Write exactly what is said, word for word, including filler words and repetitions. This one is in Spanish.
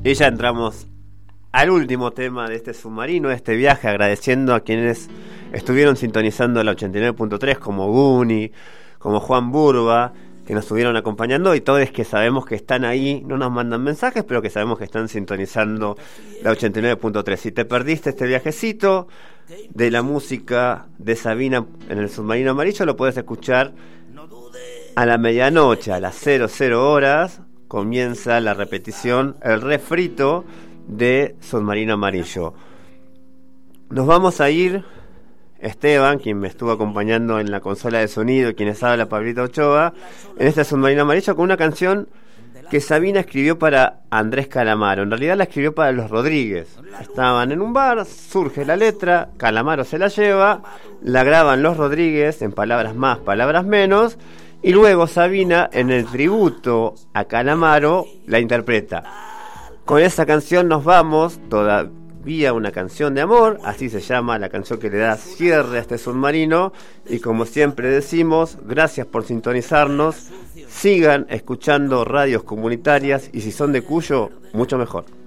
Y ya entramos al último tema de este submarino, de este viaje, agradeciendo a quienes estuvieron sintonizando la ochenta y nueve punto tres, como Guni, como Juan Burba, que nos estuvieron acompañando, y todos que sabemos que están ahí, no nos mandan mensajes, pero que sabemos que están sintonizando la ochenta y nueve punto tres. Si te perdiste este viajecito de la música de Sabina en el submarino amarillo, lo puedes escuchar a la medianoche, a las cero cero horas, comienza la repetición, el refrito de Submarino Amarillo. Nos vamos a ir, Esteban, quien me estuvo acompañando en la consola de sonido, y quienes habla, Pablito Ochoa, en este Submarino Amarillo, con una canción que Sabina escribió para Andrés Calamaro. En realidad la escribió para los Rodríguez. Estaban en un bar, surge la letra, Calamaro se la lleva, la graban los Rodríguez en palabras más, palabras menos, y luego Sabina, en el tributo a Calamaro, la interpreta. Con esa canción nos vamos, todavía una canción de amor, así se llama la canción que le da cierre a este submarino. Y como siempre decimos, gracias por sintonizarnos, sigan escuchando radios comunitarias, y si son de Cuyo, mucho mejor.